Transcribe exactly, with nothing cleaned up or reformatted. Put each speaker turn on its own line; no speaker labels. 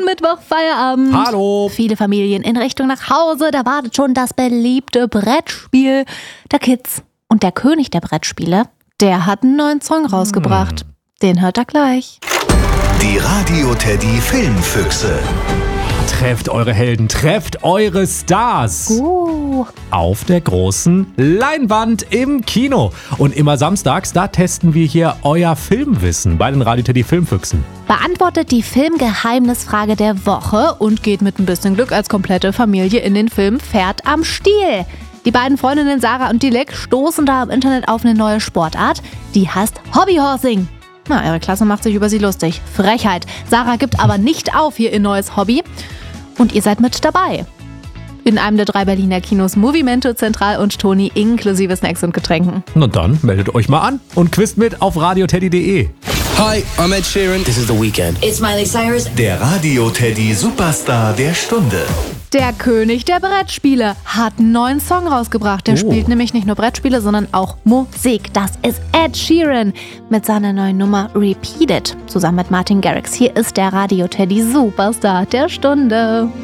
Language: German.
Mittwoch, Feierabend.
Hallo.
Viele Familien in Richtung nach Hause, da wartet schon das beliebte Brettspiel der Kids. Und der König der Brettspiele, der hat einen neuen Song rausgebracht. Hm. Den hört er gleich.
Die Radio Teddy Filmfüchse.
Trefft eure Helden, trefft eure Stars.
Uh.
Auf der großen Leinwand im Kino. Und immer samstags, da testen wir hier euer Filmwissen bei den Radio Teddy Filmfüchsen.
Beantwortet die Filmgeheimnisfrage der Woche und geht mit ein bisschen Glück als komplette Familie in den Film Pferd am Stiel. Die beiden Freundinnen Sarah und Dilek stoßen da im Internet auf eine neue Sportart, die heißt Hobbyhorsing. Na, ihre Klasse macht sich über sie lustig. Frechheit. Sarah gibt aber nicht auf hier ihr neues Hobby. Und ihr seid mit dabei. In einem der drei Berliner Kinos Movimento, Zentral und Toni inklusive Snacks und Getränken.
Na dann, meldet euch mal an und quizt mit auf radioteddy punkt de.
Hi, I'm Ed Sheeran. This is The Weeknd.
It's Miley Cyrus.
Der Radio Teddy Superstar der Stunde.
Der König der Brettspiele hat einen neuen Song rausgebracht. Der
Oh.
spielt nämlich nicht nur Brettspiele, sondern auch Musik. Das ist Ed Sheeran mit seiner neuen Nummer Repeat It. Zusammen mit Martin Garrix. Hier ist der Radio Teddy Superstar der Stunde.